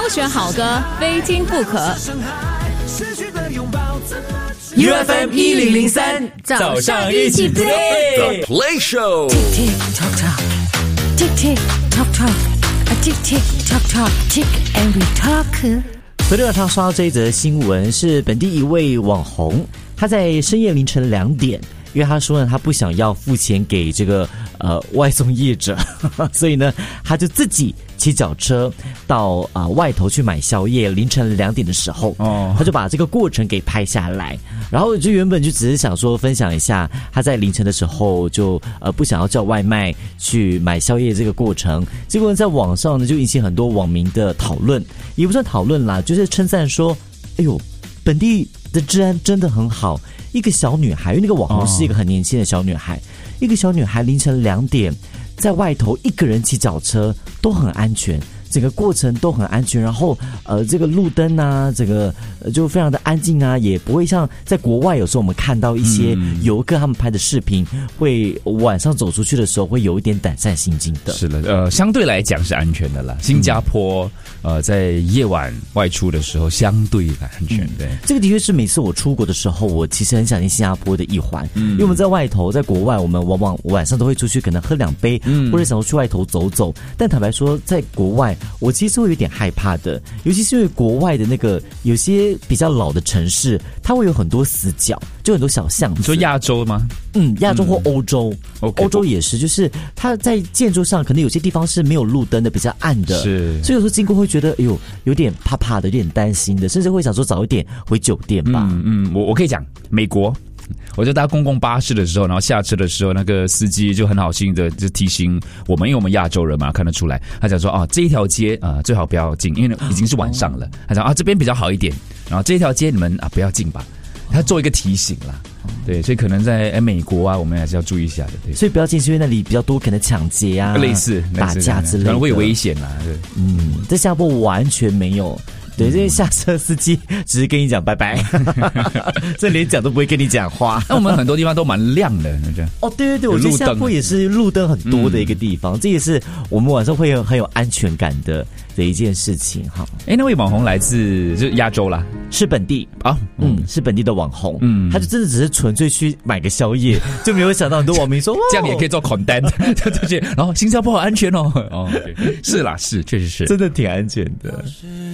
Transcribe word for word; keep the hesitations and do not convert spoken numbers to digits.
选好歌，非听不可。 U F M 一零零三，早上一起 play The Play Show。 Tick tick tock tock, tick tick tock tock, a tick tick tock tock, tick and we talk。 昨天晚上刷到这一则新闻，是本地一位网红，他在深夜凌晨两点，因为他说呢，他不想要付钱给这个呃外送业者，所以呢，他就自己骑脚车到啊、呃、外头去买宵夜。凌晨两点的时候，哦，他就把这个过程给拍下来，然后就原本就只是想说分享一下他在凌晨的时候就呃不想要叫外卖去买宵夜这个过程，结果在网上呢就引起很多网民的讨论，也不算讨论啦，就是称赞说，哎呦，本地的治安真的很好。一个小女孩，因为那个网红是一个很年轻的小女孩，哦、一个小女孩凌晨两点在外头一个人骑脚车都很安全，整个过程都很安全，然后呃这个路灯啊，这个、呃、就非常的安静啊，也不会像在国外有时候我们看到一些游客他们拍的视频，嗯、会晚上走出去的时候会有一点胆战心惊的。 是的，呃，相对来讲是安全的啦。新加坡、嗯、呃在夜晚外出的时候相对安全，对、嗯， 这个的确是每次我出国的时候，我其实很想念新加坡的一环，嗯，因为我们在外头，在国外，我们往往晚上都会出去，可能喝两杯，嗯，或者想要去外头走走。但坦白说，在国外，我其实会有点害怕的，尤其是因为国外的那个有些比较老的城市，它会有很多死角，就很多小巷子。 你说亚洲吗？ 嗯，亚洲或欧洲， 嗯、 欧洲也是，就是它在建筑上可能有些地方是没有路灯的，比较暗的， 是， 所以有时候经过会觉得，哎呦，有点怕怕的，有点担心的，甚至会想说早一点回酒店吧。 嗯嗯，我我可以讲，美国。我就搭公共巴士的时候，然后下车的时候，那个司机就很好心的就提醒我们，因为我们亚洲人嘛，看得出来。他讲说啊，这一条街啊、呃、最好不要进，因为已经是晚上了。他讲啊，这边比较好一点，然后这一条街你们啊不要进吧。他做一个提醒啦，对，所以可能在、欸、美国啊，我们还是要注意一下的。对， 所以不要进，是因为那里比较多可能抢劫啊、 类似打架之类的， 可能会有危险啦。对， 嗯，在新加坡完全没有。对，这些下车司机只是跟你讲拜拜，这连讲都不会跟你讲话。 那我们很多地方都蛮亮的，那这样。 哦，对对对，我觉得新加坡也是路灯很多的一个地方，嗯、这也是我们晚上会有很有安全感的的一件事情哈。 哎，那位网红来自就是亚洲啦， 是本地啊、哦， 嗯，是本地的网红， 嗯， 他就真的只是纯粹去买个宵夜，就没有想到很多网民说这样也可以做 content， 对对，然后新加坡好安全哦，哦，是啦，是，确实是， 真的挺安全的。